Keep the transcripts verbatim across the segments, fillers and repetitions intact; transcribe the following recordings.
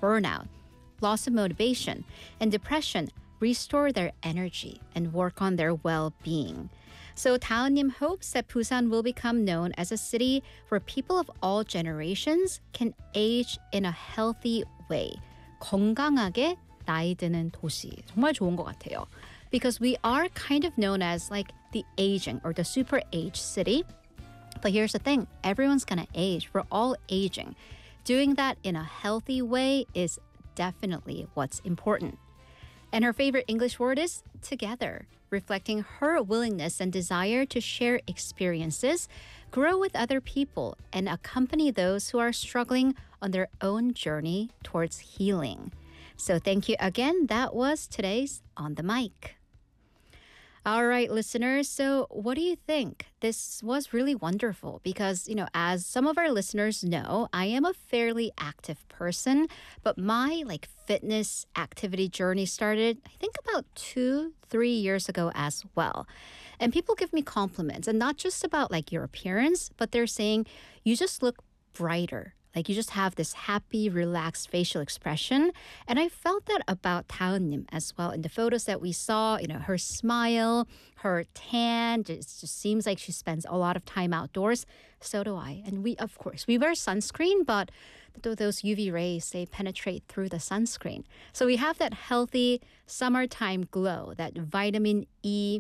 burnout, loss of motivation, and depression restore their energy and work on their well-being. So 다은님 hopes that Busan will become known as a city where people of all generations can age in a healthy way. 건강하게 나이 드는 도시. 정말 좋은 것 같아요. Because we are kind of known as like the aging or the super age city. But here's the thing, everyone's gonna age. We're all aging. Doing that in a healthy way is definitely what's important. And her favorite English word is together, reflecting her willingness and desire to share experiences, grow with other people, and accompany those who are struggling on their own journey towards healing. So thank you again. That was today's On the Mic. All right, listeners. So what do you think? This was really wonderful because, you know, as some of our listeners know, I am a fairly active person, but my like fitness activity journey started, I think about two, three years ago as well. And people give me compliments and not just about like your appearance, but they're saying you just look brighter. Like you just have this happy, relaxed facial expression. And I felt that about 다은님 as well in the photos that we saw. You know, her smile, her tan, it just seems like she spends a lot of time outdoors. So do I. And we, of course, we wear sunscreen, but those U V rays, they penetrate through the sunscreen. So we have that healthy summertime glow, that vitamin E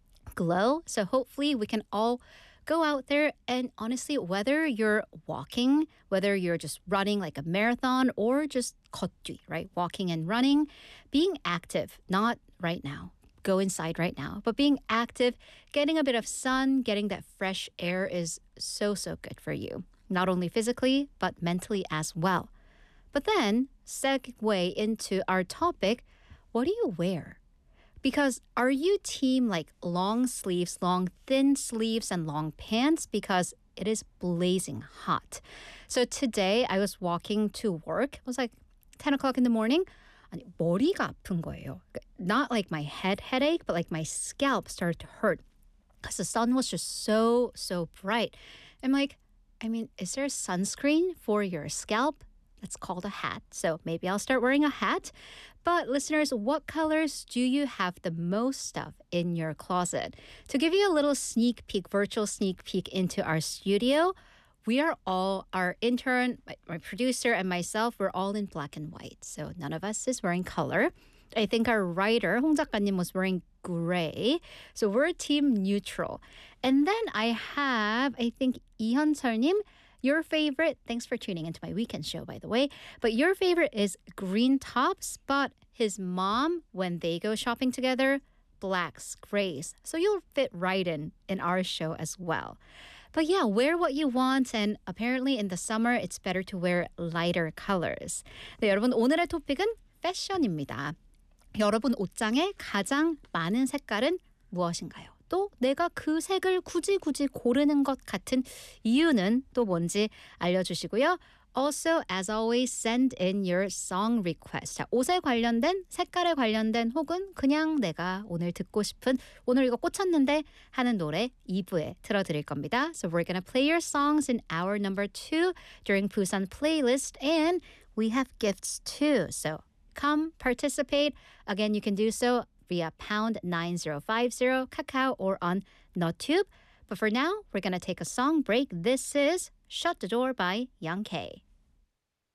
glow. So hopefully we can all go out there and honestly, whether you're walking, whether you're just running like a marathon or just 걷기, right? Walking and running, being active, not right now, go inside right now, but being active, getting a bit of sun, getting that fresh air is so, so good for you. Not only physically, but mentally as well. But then, segue into our topic, what do you wear? Because are you team like long sleeves, long thin sleeves, and long pants? Because it is blazing hot. So today I was walking to work. It was like ten o'clock in the morning. 아니, 머리가 아픈 거예요. Not like my head headache, but like my scalp started to hurt because the sun was just so, so bright. I'm like, I mean, is there sunscreen for your scalp? That's called a hat. So maybe I'll start wearing a hat. But listeners, what colors do you have the most of in your closet? To give you a little sneak peek, virtual sneak peek into our studio, we are all, our intern, my, my producer, and myself, we're all in black and white. So none of us is wearing color. I think our writer, 홍 작가님, was wearing gray. So we're team neutral. And then I have, I think, 이현철님, your favorite, thanks for tuning into my weekend show, by the way, but your favorite is green tops, but his mom, when they go shopping together, blacks, grays. So you'll fit right in in our show as well. But yeah, wear what you want, and apparently in the summer, it's better to wear lighter colors. 네, 여러분, 오늘의 토픽은 패션입니다. 여러분 옷장에 가장 많은 색깔은 무엇인가요? 또 내가 그 색을 굳이 굳이 고르는 것 같은 이유는 또 뭔지 알려주시고요. Also, as always, send in your song request. 자, 옷에 관련된, 색깔에 관련된 혹은 그냥 내가 오늘 듣고 싶은 오늘 이거 꽂혔는데 하는 노래 이 부에 틀어드릴 겁니다. So we're gonna play your songs in hour number two during Busan Playlist, and we have gifts too. So come participate. Again, you can do so via pound nine zero five zero Kakao or on NotTube. But for now, we're going to take a song break. This is Shut the Door by Young K.